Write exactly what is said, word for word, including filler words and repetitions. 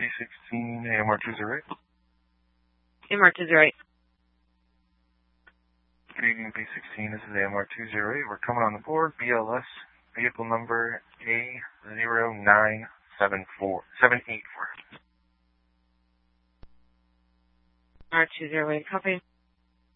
B sixteen, A M R two zero eight. A M R two zero eight. Good evening, B sixteen. This is A M R two zero eight. We're coming on the board. B L S, vehicle number A zero nine seven four seven eight four. A M R two zero eight, copy.